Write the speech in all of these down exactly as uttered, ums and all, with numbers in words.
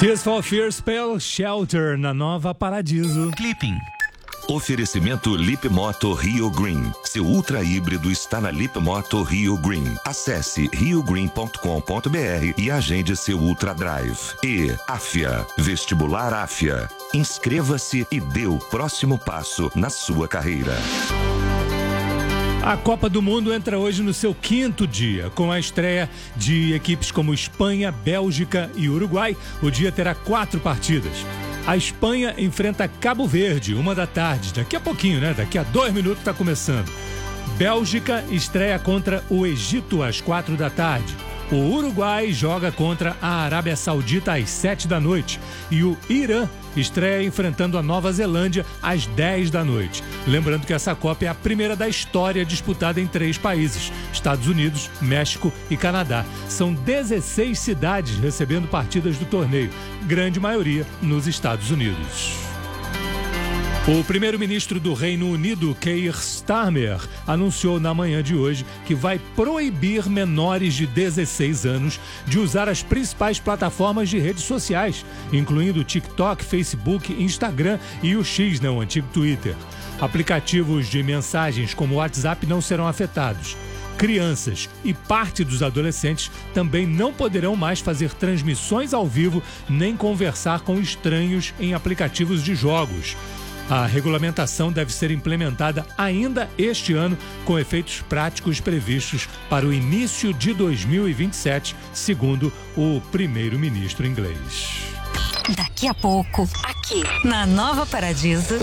Tears for Fears pelo Shelter na Nova Paradiso. Clipping. Oferecimento Lip Moto Rio Green. Seu ultra híbrido está na Lip Moto Rio Green. Acesse rio green ponto com ponto b r e agende seu Ultra Drive. E Afia. Vestibular Afia. Inscreva-se e dê o próximo passo na sua carreira. A Copa do Mundo entra hoje no seu quinto dia, com a estreia de equipes como Espanha, Bélgica e Uruguai. O dia terá quatro partidas. A Espanha enfrenta Cabo Verde, uma da tarde. Daqui a pouquinho, né? Daqui a dois minutos está começando. Bélgica estreia contra o Egito às quatro da tarde. O Uruguai joga contra a Arábia Saudita às sete da noite. E o Irã estreia enfrentando a Nova Zelândia às dez da noite. Lembrando que essa Copa é a primeira da história disputada em três países: Estados Unidos, México e Canadá. São dezesseis cidades recebendo partidas do torneio, grande maioria nos Estados Unidos. O primeiro-ministro do Reino Unido, Keir Starmer, anunciou na manhã de hoje que vai proibir menores de dezesseis anos de usar as principais plataformas de redes sociais, incluindo TikTok, Facebook, Instagram e o X, né, o antigo Twitter. Aplicativos de mensagens como o WhatsApp não serão afetados. Crianças e parte dos adolescentes também não poderão mais fazer transmissões ao vivo nem conversar com estranhos em aplicativos de jogos. A regulamentação deve ser implementada ainda este ano, com efeitos práticos previstos para o início de dois mil e vinte e sete, segundo o primeiro-ministro inglês. Daqui a pouco, aqui na Nova Paradiso.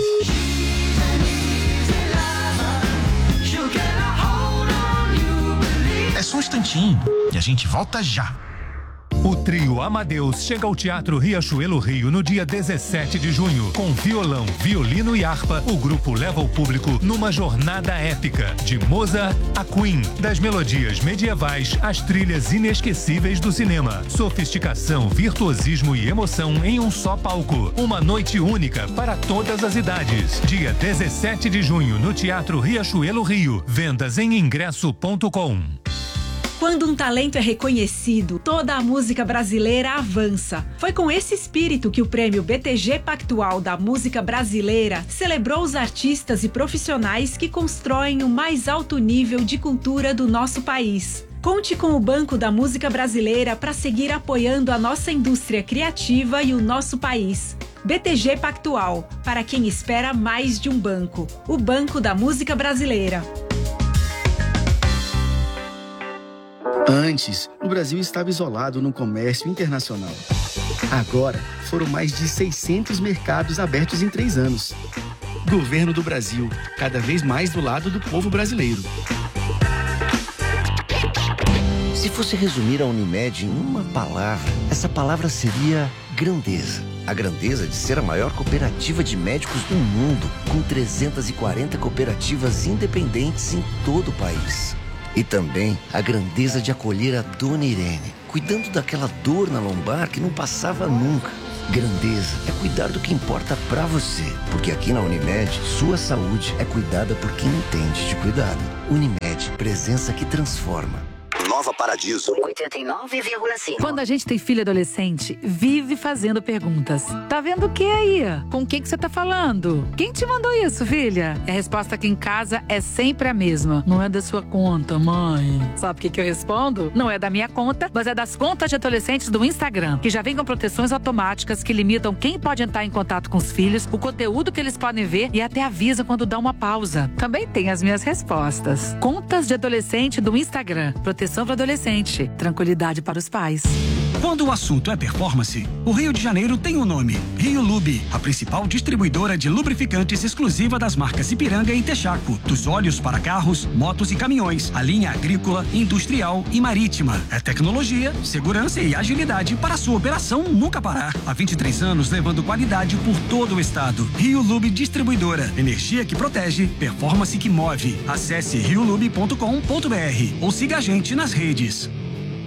É só um instantinho e a gente volta já. O trio Amadeus chega ao Teatro Riachuelo Rio no dia dezessete de junho. Com violão, violino e harpa, o grupo leva o público numa jornada épica. De Mozart a Queen, das melodias medievais às trilhas inesquecíveis do cinema. Sofisticação, virtuosismo e emoção em um só palco. Uma noite única para todas as idades. Dia dezessete de junho no Teatro Riachuelo Rio. Vendas em ingresso ponto com. Quando um talento é reconhecido, toda a música brasileira avança. Foi com esse espírito que o prêmio B T G Pactual da Música Brasileira celebrou os artistas e profissionais que constroem o mais alto nível de cultura do nosso país. Conte com o Banco da Música Brasileira para seguir apoiando a nossa indústria criativa e o nosso país. B T G Pactual, para quem espera mais de um banco. O Banco da Música Brasileira. Antes, o Brasil estava isolado no comércio internacional. Agora, foram mais de seiscentos mercados abertos em três anos. Governo do Brasil, cada vez mais do lado do povo brasileiro. Se fosse resumir a Unimed em uma palavra, essa palavra seria grandeza. A grandeza de ser a maior cooperativa de médicos do mundo, com trezentas e quarenta cooperativas independentes em todo o país. E também a grandeza de acolher a Dona Irene, cuidando daquela dor na lombar que não passava nunca. Grandeza é cuidar do que importa pra você, porque aqui na Unimed, sua saúde é cuidada por quem entende de cuidado. Unimed, presença que transforma. Nova Paradiso. oitenta e nove vírgula cinco. Quando a gente tem filho adolescente, vive fazendo perguntas. Tá vendo o que aí? Com quem que você tá falando? Quem te mandou isso, filha? E a resposta aqui em casa é sempre a mesma. Não é da sua conta, mãe. Sabe o que que eu respondo? Não é da minha conta, mas é das contas de adolescentes do Instagram, que já vem com proteções automáticas que limitam quem pode entrar em contato com os filhos, o conteúdo que eles podem ver e até avisa quando dá uma pausa. Também tem as minhas respostas. Contas de adolescente do Instagram. Proteção para adolescente. Tranquilidade para os pais. Quando o assunto é performance, o Rio de Janeiro tem um nome: Rio Lube, a principal distribuidora de lubrificantes exclusiva das marcas Ipiranga e Texaco. Dos óleos para carros, motos e caminhões, a linha agrícola, industrial e marítima. É tecnologia, segurança e agilidade para a sua operação nunca parar. Há vinte e três anos levando qualidade por todo o estado. Rio Lube Distribuidora. Energia que protege, performance que move. Acesse rio lube ponto com ponto b r ou siga a gente nas redes.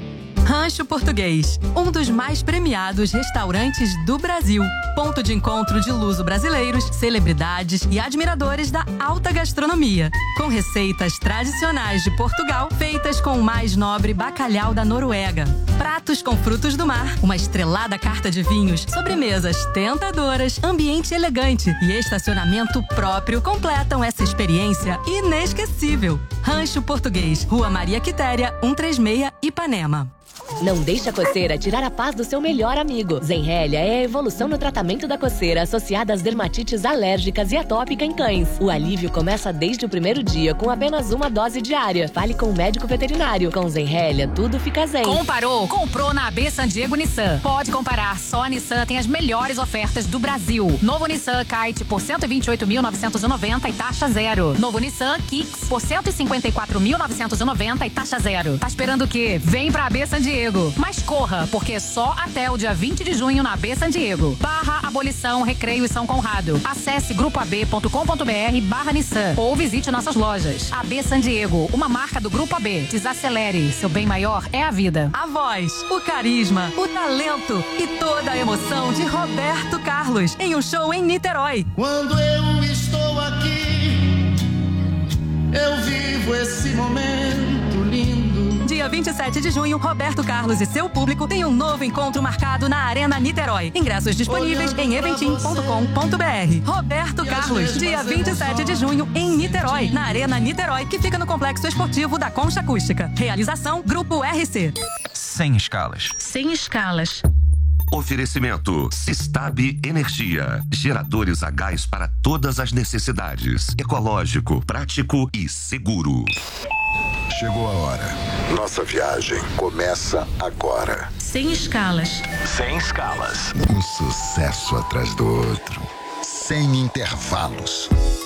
Rancho Português, um dos mais premiados restaurantes do Brasil. Ponto de encontro de luso-brasileiros, celebridades e admiradores da alta gastronomia. Com receitas tradicionais de Portugal, feitas com o mais nobre bacalhau da Noruega. Pratos com frutos do mar, uma estrelada carta de vinhos, sobremesas tentadoras, ambiente elegante e estacionamento próprio completam essa experiência inesquecível. Rancho Português, Rua Maria Quitéria, cento e trinta e seis, Ipanema. Não deixe a coceira tirar a paz do seu melhor amigo. Zenrelia é a evolução no tratamento da coceira associada às dermatites alérgicas e atópica em cães. O alívio começa desde o primeiro dia com apenas uma dose diária. Fale com o médico veterinário. Com Zenrelia, tudo fica zen. Comparou? Comprou na A B San Diego Nissan. Pode comparar, só a Nissan tem as melhores ofertas do Brasil. Novo Nissan Kite por cento e vinte e oito mil novecentos e noventa e taxa zero. Novo Nissan Kicks por cento e cinquenta e quatro mil novecentos e noventa e taxa zero. Tá esperando o quê? Vem pra A B San Diego. Mas corra, porque só até o dia vinte de junho na A B San Diego. Barra Abolição, Recreio e São Conrado. Acesse grupo a b ponto com ponto b r barra Nissan ou visite nossas lojas. A B San Diego, uma marca do Grupo A B. Desacelere, seu bem maior é a vida. A voz, o carisma, o talento e toda a emoção de Roberto Carlos em um show em Niterói. Quando eu estou aqui, eu vivo esse momento lindo. Dia vinte e sete de junho, Roberto Carlos e seu público têm um novo encontro marcado na Arena Niterói. Ingressos disponíveis em eventim ponto com ponto b r. Roberto Carlos, dia vinte e sete de junho, em Niterói, na Arena Niterói, que fica no Complexo Esportivo da Concha Acústica. Realização, Grupo R C. Sem escalas. Sem escalas. Oferecimento Sistab Energia. Geradores a gás para todas as necessidades. Ecológico, prático e seguro. Chegou a hora. Nossa viagem começa agora. Sem escalas. Sem escalas. Um sucesso atrás do outro. Sem intervalos.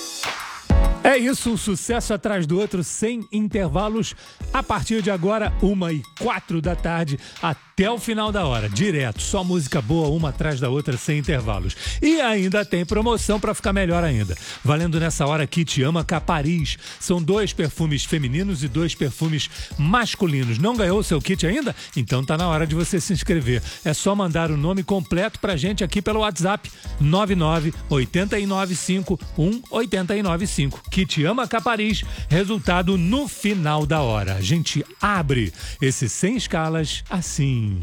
É isso, um sucesso atrás do outro, sem intervalos, a partir de agora, uma e quatro da tarde, até o final da hora, direto, só música boa, uma atrás da outra, sem intervalos. E ainda tem promoção para ficar melhor ainda. Valendo nessa hora, Kit Ama Capariz. São dois perfumes femininos e dois perfumes masculinos. Não ganhou o seu kit ainda? Então tá na hora de você se inscrever. É só mandar o nome completo pra gente aqui pelo WhatsApp, nove nove oito nove cinco um oito nove cinco. Kit Ama Capariz, resultado no final da hora. A gente abre esse Sem Escalas assim.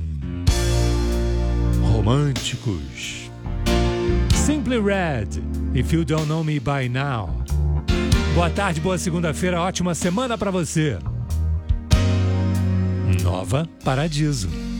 Românticos. Simply Red, If You Don't Know Me By Now. Boa tarde, boa segunda-feira, ótima semana pra você. Nova Paradiso.